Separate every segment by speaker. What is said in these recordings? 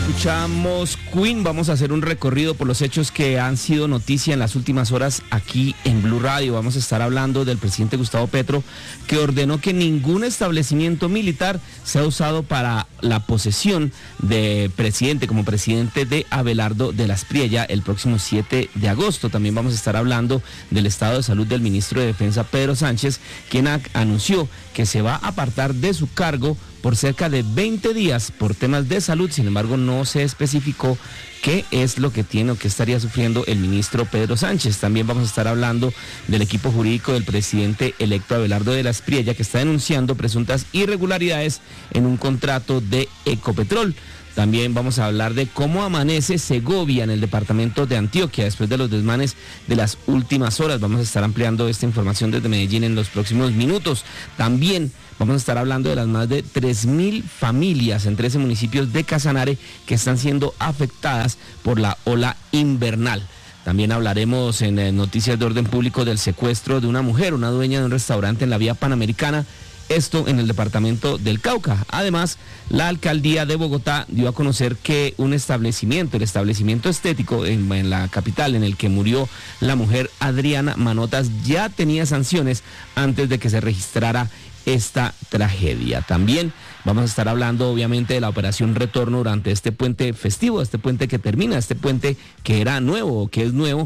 Speaker 1: Escuchamos Queen, vamos a hacer un recorrido por los hechos que han sido noticia en las últimas horas aquí en Blue Radio. Vamos a estar hablando del presidente Gustavo Petro, que ordenó que ningún establecimiento militar sea usado para la posesión de presidente, como presidente de Abelardo de la Espriella el próximo 7 de agosto. También vamos a estar hablando del estado de salud del ministro de Defensa, Pedro Sánchez, quien anunció que se va a apartar de su cargo por cerca de 20 días por temas de salud. Sin embargo, no se especificó qué es lo que tiene o qué estaría sufriendo el ministro Pedro Sánchez. También vamos a estar hablando del equipo jurídico del presidente electo Abelardo de la Espriella, que está denunciando presuntas irregularidades en un contrato de Ecopetrol. También vamos a hablar de cómo amanece Segovia en el departamento de Antioquia después de los desmanes de las últimas horas. Vamos a estar ampliando esta información desde Medellín en los próximos minutos. También vamos a estar hablando de las más de 3.000 familias en 13 municipios de Casanare que están siendo afectadas por la ola invernal. También hablaremos en noticias de orden público del secuestro de una mujer, una dueña de un restaurante en la vía Panamericana. Esto en el departamento del Cauca. Además, la alcaldía de Bogotá dio a conocer que un establecimiento, el establecimiento estético en la capital en el que murió la mujer Adriana Manotas, ya tenía sanciones antes de que se registrara esta tragedia. También vamos a estar hablando obviamente de la operación Retorno durante este puente festivo, este puente que termina, este puente que era nuevo, que es nuevo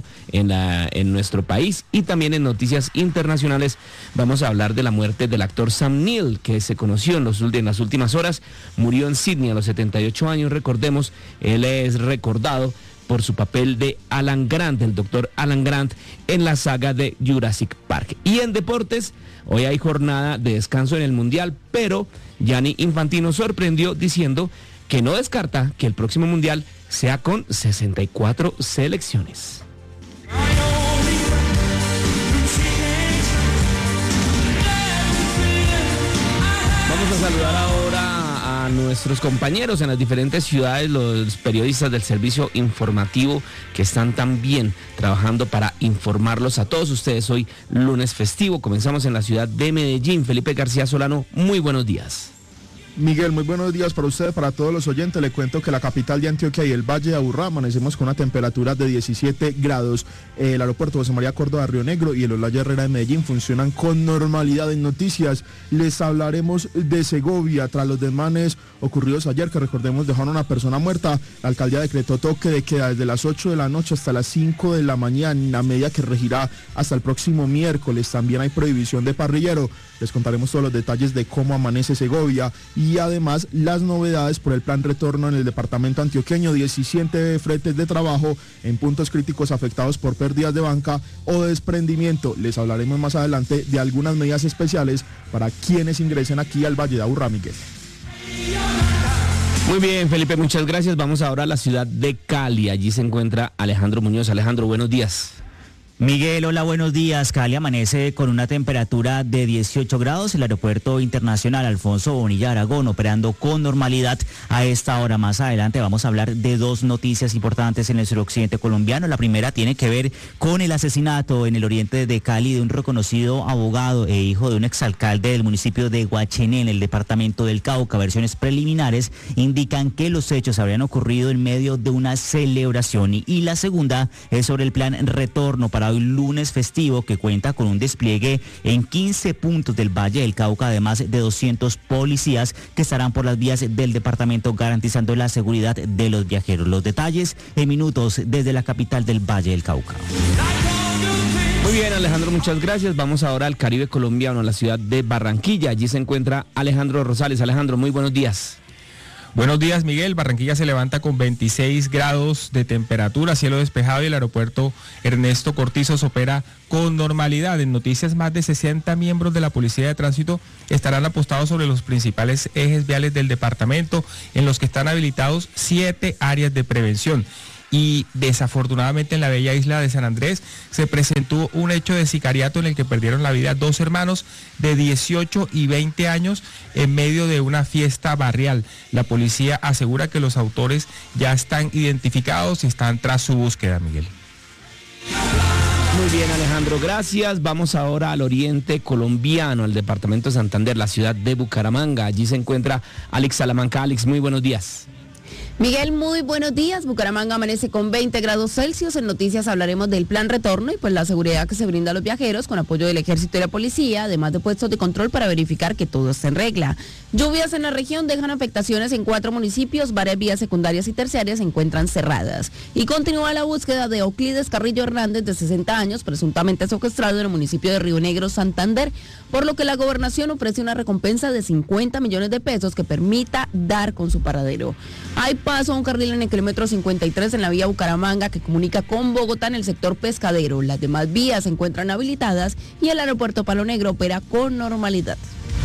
Speaker 1: en nuestro país. Y también en noticias internacionales vamos a hablar de la muerte del actor Sam Neill, que se conoció en las últimas horas. Murió en Sydney a los 78 años, recordemos. Él es recordado por su papel de Alan Grant, el doctor Alan Grant, en la saga de Jurassic Park. Y en deportes, hoy hay jornada de descanso en el Mundial, pero Gianni Infantino sorprendió diciendo que no descarta que el próximo Mundial sea con 64 selecciones. Vamos a saludar ahora a nuestros compañeros en las diferentes ciudades, los periodistas del servicio informativo que están también trabajando para informarlos a todos ustedes hoy, lunes festivo. Comenzamos en la ciudad de Medellín. Felipe García Solano, muy buenos días.
Speaker 2: Miguel, muy buenos días para ustedes, para todos los oyentes. Le cuento que la capital de Antioquia y el Valle de Aburrá amanecemos con una temperatura de 17 grados. El aeropuerto José María Córdoba de Río Negro y el Olaya Herrera de Medellín funcionan con normalidad. En noticias les hablaremos de Segovia. Tras los desmanes ocurridos ayer, que recordemos dejaron a una persona muerta, la alcaldía decretó toque de queda desde las 8 de la noche hasta las 5 de la mañana, medida que regirá hasta el próximo miércoles. También hay prohibición de parrillero. Les contaremos todos los detalles de cómo amanece Segovia y además las novedades por el plan Retorno en el departamento antioqueño. 17 fretes de trabajo en puntos críticos afectados por pérdidas de banca o desprendimiento. Les hablaremos más adelante de algunas medidas especiales para quienes ingresen aquí al Valle de Aburrá, Miguel.
Speaker 1: Muy bien, Felipe, muchas gracias. Vamos ahora a la ciudad de Cali. Allí se encuentra Alejandro Muñoz. Alejandro, buenos días.
Speaker 3: Miguel, hola, buenos días. Cali amanece con una temperatura de 18 grados. El aeropuerto internacional Alfonso Bonilla Aragón operando con normalidad a esta hora. Más adelante vamos a hablar de dos noticias importantes en el suroccidente colombiano. La primera tiene que ver con el asesinato en el oriente de Cali de un reconocido abogado e hijo de un exalcalde del municipio de Guachené, en el departamento del Cauca. Versiones preliminares indican que los hechos habrían ocurrido en medio de una celebración. Y la segunda es sobre el plan Retorno para hoy lunes festivo, que cuenta con un despliegue en 15 puntos del Valle del Cauca, además de 200 policías que estarán por las vías del departamento garantizando la seguridad de los viajeros. Los detalles en minutos desde la capital del Valle del Cauca.
Speaker 1: Muy bien, Alejandro, muchas gracias. Vamos ahora al Caribe colombiano, a la ciudad de Barranquilla. Allí se encuentra Alejandro Rosales. Alejandro, muy buenos días.
Speaker 4: Buenos días, Miguel. Barranquilla se levanta con 26 grados de temperatura, cielo despejado, y el aeropuerto Ernesto Cortizos opera con normalidad. En noticias, más de 60 miembros de la Policía de Tránsito estarán apostados sobre los principales ejes viales del departamento, en los que están habilitados 7 áreas de prevención. Y desafortunadamente en la bella isla de San Andrés se presentó un hecho de sicariato en el que perdieron la vida 2 hermanos de 18 y 20 años en medio de una fiesta barrial. La policía asegura que los autores ya están identificados y están tras su búsqueda, Miguel.
Speaker 1: Muy bien, Alejandro, gracias. Vamos ahora al oriente colombiano, al departamento de Santander, la ciudad de Bucaramanga. Allí se encuentra Alex Salamanca. Alex, muy buenos días.
Speaker 5: Miguel, muy buenos días. Bucaramanga amanece con 20 grados Celsius. En noticias hablaremos del plan retorno y pues la seguridad que se brinda a los viajeros con apoyo del Ejército y la Policía, además de puestos de control para verificar que todo esté en regla. Lluvias en la región dejan afectaciones en 4 municipios, varias vías secundarias y terciarias se encuentran cerradas. Y continúa la búsqueda de Euclides Carrillo Hernández, de 60 años, presuntamente secuestrado en el municipio de Río Negro, Santander, por lo que la gobernación ofrece una recompensa de 50 millones de pesos que permita dar con su paradero. Hay paso a un carril en el kilómetro 53 en la vía Bucaramanga que comunica con Bogotá en el sector pescadero. Las demás vías se encuentran habilitadas y el aeropuerto Palo Negro opera con normalidad.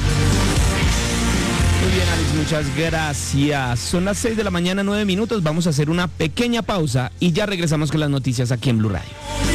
Speaker 1: Muy bien, Alex, muchas gracias. Son las 6 de la mañana, 9 minutos. Vamos a hacer una pequeña pausa y ya regresamos con las noticias aquí en Blue Radio.